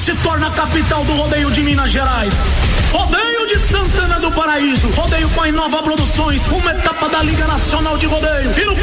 se torna a capital do rodeio de Minas Gerais. Rodeio de Santana do Paraíso. Rodeio com a Inova Produções, uma etapa da Liga Nacional de Rodeio. E no